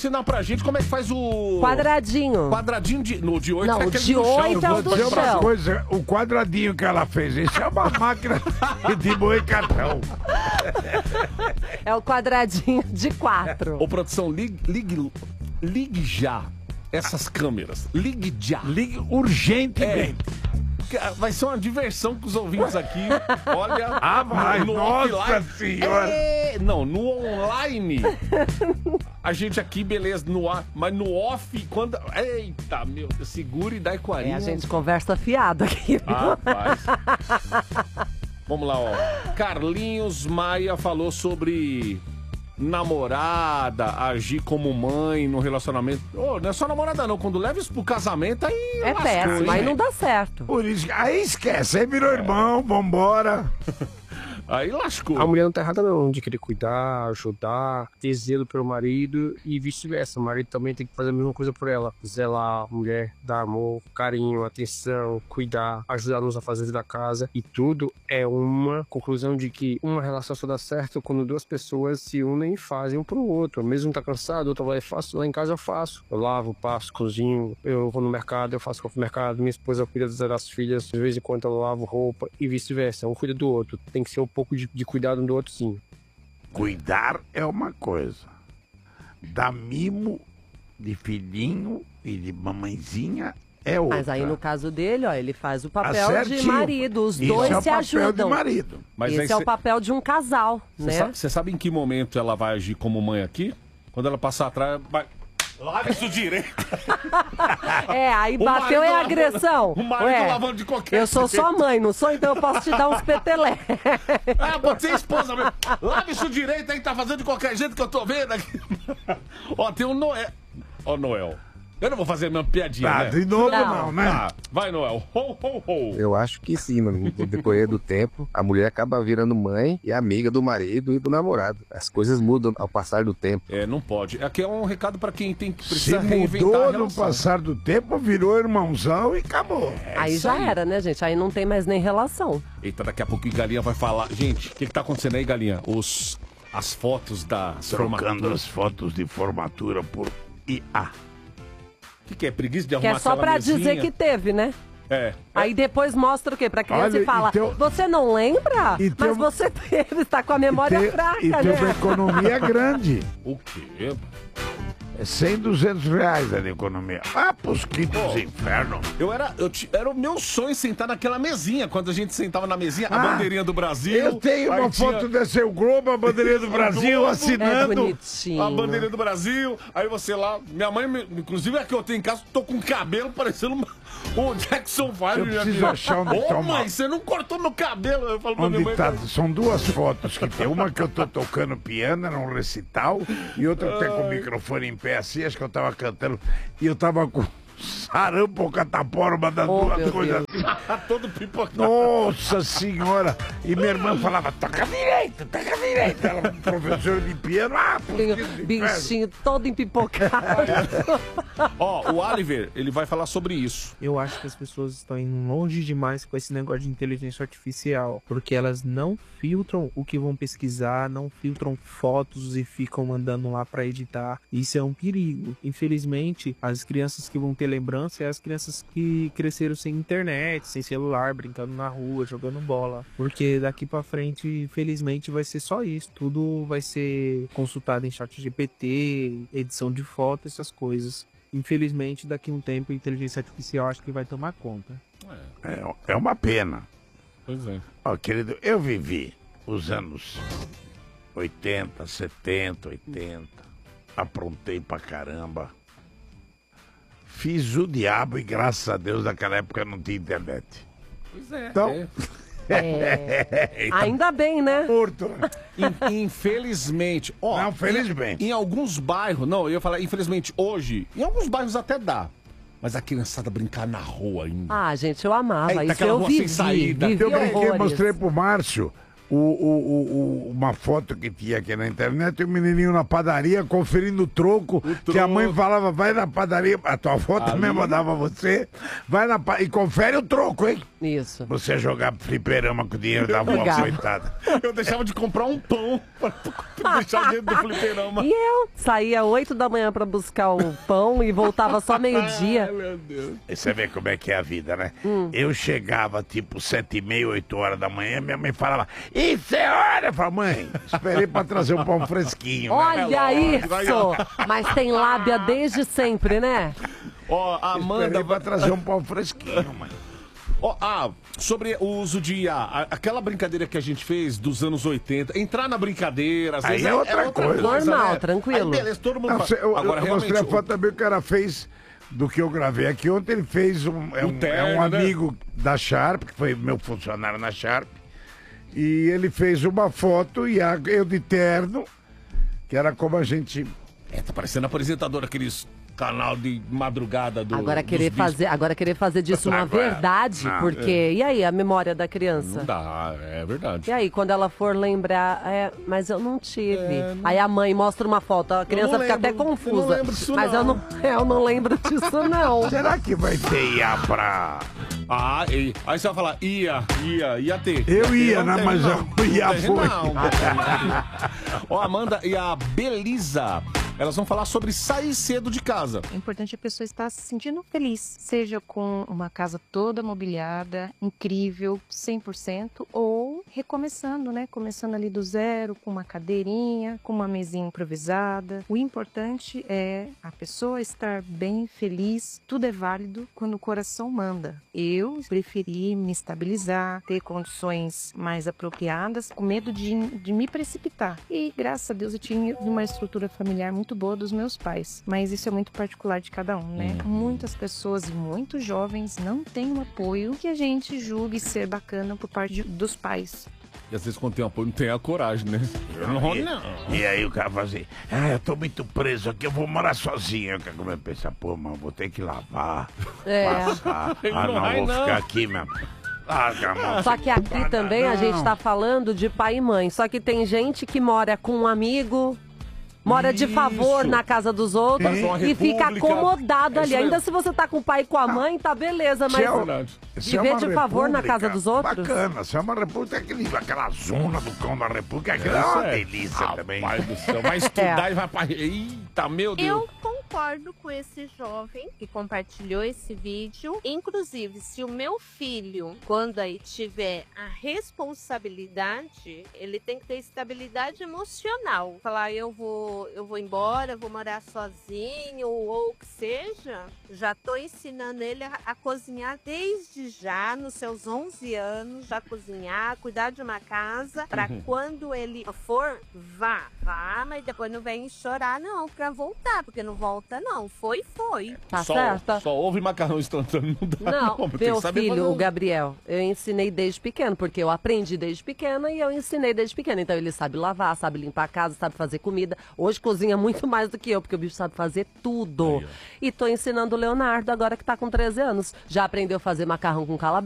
ensinar pra gente como é que faz o... Quadradinho. Quadradinho de 8. Não, o de 8 é o do chão. Coisa, o quadradinho que ela fez, isso é uma máquina de moer cartão. É o quadradinho de 4. Ô, produção, ligue já essas câmeras. Ligue já. Ligue urgentemente. Vai ser uma diversão com os ouvintes aqui. Olha. Nossa senhora. Não, no online. A gente aqui, beleza, no ar. Mas no off, quando. Eita, meu. Segura e dá equarinha. A gente conversa fiado aqui. Rapaz. Vamos lá, ó. Carlinhos Maia falou sobre namorada, agir como mãe no relacionamento. Não é só namorada não, quando leva isso pro casamento aí é péssimo, aí não dá certo. Por isso, aí esquece, aí virou irmão, vambora. Aí lascou. A mulher não tá errada não, de querer cuidar, ajudar, ter zelo pelo marido e vice-versa. O marido também tem que fazer a mesma coisa por ela. Zelar, a mulher, dar amor, carinho, atenção, cuidar, ajudar nos afazeres da casa. E tudo é uma conclusão de que uma relação só dá certo quando duas pessoas se unem e fazem um pro outro. Mesmo tá cansado, outra vai faço, lá em casa eu faço. Eu lavo, passo, cozinho, eu vou no mercado, eu faço compra no mercado, minha esposa cuida das filhas, de vez em quando eu lavo roupa e vice-versa. Um cuida do outro. Tem que ser um pouco de cuidado um do outro, sim. Cuidar é uma coisa. Dar mimo de filhinho e de mamãezinha é outra. Mas aí no caso dele, ó, ele faz o papel de marido. Os isso dois é o se papel ajudam. de marido. Mas esse é o papel de um casal, né? Você sabe em que momento ela vai agir como mãe aqui? Quando ela passar atrás, vai... Lave isso direito. Aí bateu é agressão. O marido lavando de qualquer Eu sou jeito. sua mãe, não sou? Então eu posso te dar uns petelé. Pode ser esposa mesmo. Lave isso direito aí, tá fazendo de qualquer jeito que eu tô vendo aqui. Ó, tem o Noel. Ó, Noel. Eu não vou fazer a minha piadinha, né? De novo não, né? Vai, Noel. Ho, ho, ho. Eu acho que sim, mano. No decorrer do tempo, a mulher acaba virando mãe e amiga do marido e do namorado. As coisas mudam ao passar do tempo. Não pode. Aqui é um recado pra quem tem que Se precisar reinventar a mudou relação. no passar do tempo, virou irmãozão e acabou. Aí já era, né, gente? Aí não tem mais nem relação. Eita, daqui a pouco o Galinha vai falar. Gente, o que tá acontecendo aí, Galinha? As fotos da Trocando as fotos de formatura por IA. O que é? Preguiça de Que arrumar é só pra mesinha? dizer que teve, né? Aí depois mostra o quê? Pra criança Olha, e fala, você não lembra? Mas você teve, tá com a memória fraca, e tem né? uma economia grande. O quê? É 100, 200 reais a economia. Pros quintos inferno. Era o meu sonho sentar naquela mesinha. Quando a gente sentava na mesinha, a bandeirinha do Brasil. Eu tenho uma foto desse o Globo, a bandeirinha do Brasil, assinando. É bonitinho. A bandeirinha do Brasil. Aí você lá, minha mãe, inclusive a que eu tenho em casa, tô com o cabelo parecendo o Jackson 5. Eu preciso achar onde tá mãe, você não cortou meu cabelo. Eu falo pra Onde minha mãe. tá? São duas fotos que tem. Uma que eu tô tocando piano, era um recital, e outra que tem com o microfone em pé assim, acho que eu tava cantando, e eu tava com sarampo ou catapora, das duas coisas assim. Todo pipocado. Nossa senhora! E minha irmã falava, toca direito, toca direito. Ela era professora de piano, Bichinho todo empipocado. Ó, o Oliver, ele vai falar sobre isso. Eu acho que as pessoas estão indo longe demais com esse negócio de inteligência artificial, porque elas não filtram o que vão pesquisar, não filtram fotos e ficam mandando lá pra editar. Isso é um perigo. Infelizmente, as crianças que vão ter lembrança é as crianças que cresceram sem internet, sem celular, brincando na rua, jogando bola. Porque daqui pra frente, infelizmente, vai ser só isso. Tudo vai ser consultado em chat GPT, edição de foto, essas coisas. Infelizmente, daqui a um tempo, a inteligência artificial acho que vai tomar conta. É uma pena. Pois é. Ó, querido, eu vivi os anos 80, 70, 80. Aprontei pra caramba. Fiz o diabo e graças a Deus naquela época não tinha internet. Pois é. Então... Ainda bem, né? Morto. Infelizmente. Ó, não, felizmente. Em alguns bairros, não, eu ia falar, infelizmente, hoje, em alguns bairros até dá. Mas a criançada brincar na rua ainda. Gente, eu amava. Aí, Isso aquela eu rua vivi. sem saída. Vivi Eu brinquei, horrores. mostrei pro Márcio. uma foto que tinha aqui na internet, o menininho na padaria conferindo o troco, que a mãe falava, vai na padaria, a tua avó também mandava você, vai e confere o troco, hein? Isso. Você jogar fliperama com o dinheiro da avó, coitada. Eu deixava de comprar um pão pra deixar dentro do fliperama. E eu saía 8 da manhã pra buscar o pão e voltava só meio-dia. Ai, meu Deus. E você vê como é que é a vida, né? Eu chegava tipo 7h30, 8 horas da manhã, minha mãe falava, isso é hora! Eu falava, mãe, esperei pra trazer um pão fresquinho. Olha Né? isso! Mas tem lábia desde sempre, né? Ó, a Amanda Esperei pra trazer um pão fresquinho, mãe. Sobre o uso de IA, aquela brincadeira que a gente fez dos anos 80, entrar na brincadeira, às vezes é outra coisa. Normal, né? tranquilo. Aí, beleza, todo mundo Não, fala. Agora, eu mostrei a realmente, foto também que o cara fez do que eu gravei aqui. Ontem ele fez um terno, né? amigo da Sharp, que foi meu funcionário na Sharp, e ele fez uma foto e eu de terno, que era como a gente... tá parecendo apresentador aqueles canal de madrugada do Agora querer fazer disso uma verdade, porque... E aí, a memória da criança? Não dá, é verdade. E aí, quando ela for lembrar, mas eu não tive. Aí a mãe mostra uma foto, a criança fica até confusa. Eu não lembro disso, mas eu não lembro disso, não. Será que vai ter IA pra... Aí você vai falar, ia ter. Eu ia, né? Mas o IA foi. Ó, Amanda e a Belisa, elas vão falar sobre sair cedo de casa. É importante a pessoa estar se sentindo feliz, seja com uma casa toda mobiliada, incrível, 100%, ou recomeçando, né? Começando ali do zero, com uma cadeirinha, com uma mesinha improvisada. O importante é a pessoa estar bem, feliz, tudo é válido quando o coração manda. Eu preferi me estabilizar, ter condições mais apropriadas, com medo de me precipitar. E graças a Deus eu tinha uma estrutura familiar muito boa dos meus pais, mas isso é muito particular de cada um, né? Muitas pessoas e muitos jovens não têm um apoio que a gente julgue ser bacana por parte dos pais. E às vezes quando tem apoio não tem a coragem, né? E aí o cara fala assim, eu tô muito preso aqui, eu vou morar sozinho. Eu quero pensar, pô, mano, vou ter que lavar, passar. Vou ficar aqui mesmo. Só que aqui também a gente tá falando de pai e mãe. Só que tem gente que mora com um amigo, mora de favor na casa dos outros e fica acomodado ali. Ainda se você tá com o pai e com a mãe, tá beleza, mas viver de favor na casa dos outros? Bacana, se é uma república, aquela zona do cão da república, é uma delícia também. Pai do céu, vai estudar e vai pra... Eita, meu Deus. Eu concordo com esse jovem que compartilhou esse vídeo. Inclusive, se o meu filho, quando aí tiver a responsabilidade, ele tem que ter estabilidade emocional. Falar, eu vou embora, vou morar sozinho, ou o que seja. Já tô ensinando ele a cozinhar desde já, nos seus 11 anos, já cozinhar, cuidar de uma casa, pra quando ele for, vá, mas depois não vem chorar não, pra voltar, porque não volta não, foi. Tá certo? Só houve macarrão instantâneo, não dá Não, tem que meu saber filho, fazer. o Gabriel, eu ensinei desde pequeno, porque eu aprendi desde pequena e eu ensinei desde pequeno. Então ele sabe lavar, sabe limpar a casa, sabe fazer comida. Hoje cozinha muito mais do que eu, porque o bicho sabe fazer tudo. E tô ensinando o Leonardo agora que tá com 13 anos. Já aprendeu a fazer macarrão com calabresa.